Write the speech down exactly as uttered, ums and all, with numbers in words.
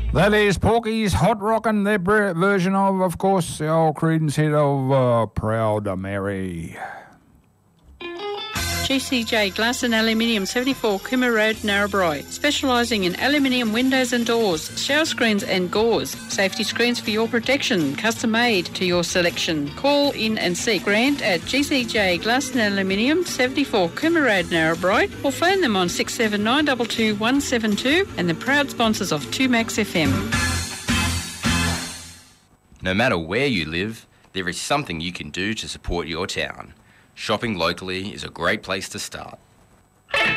That is Porky's Hot Rockin', their ber- version of, of course, the old Creedence hit of uh, Proud Mary. G C J Glass and Aluminium, seventy-four Cooma Road, Narrabri. Specialising in aluminium windows and doors, shower screens and gauze. Safety screens for your protection, custom made to your selection. Call in and see Grant at G C J Glass and Aluminium, seventy-four Cooma Road, Narrabri, or phone them on six seven nine two two one seven two, and the proud sponsors of two Max F M. No matter where you live, there is something you can do to support your town. Shopping locally is a great place to start.